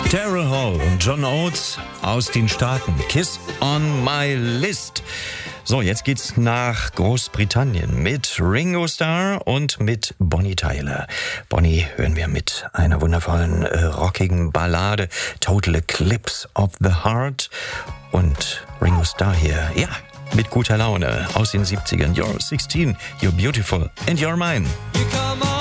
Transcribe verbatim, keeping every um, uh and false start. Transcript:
Daryl Hall und John Oates aus den Staaten. Kiss on my list. So, jetzt geht's nach Großbritannien mit Ringo Starr und mit Bonnie Tyler. Bonnie hören wir mit einer wundervollen, äh, rockigen Ballade, Total Eclipse of the Heart. Und Ringo Starr hier, ja, mit guter Laune aus den siebzigern. You're sixteen, you're beautiful and you're mine.